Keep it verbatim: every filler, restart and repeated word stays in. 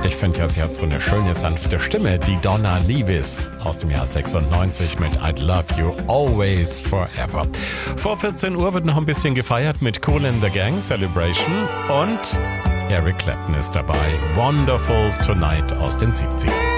Ich finde ja, sie hat so eine schöne, sanfte Stimme, die Donna Lewis aus dem Jahr sechsundneunzig mit I'd Love You Always Forever. Vor vierzehn Uhr wird noch ein bisschen gefeiert mit Kool and the Gang Celebration und Eric Clapton ist dabei. Wonderful Tonight aus den siebzigern.